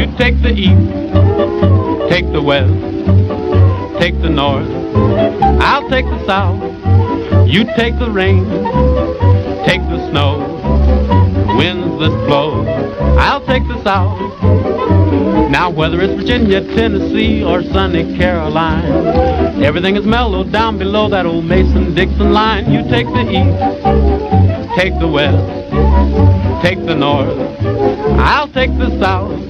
You take the east, take the west, take the north, I'll take the south. You take the rain, take the snow, winds that blow, I'll take the south. Now whether it's Virginia, Tennessee, or sunny Caroline, everything is mellowed down below that old Mason-Dixon line. You take the east, take the west, take the north, I'll take the south.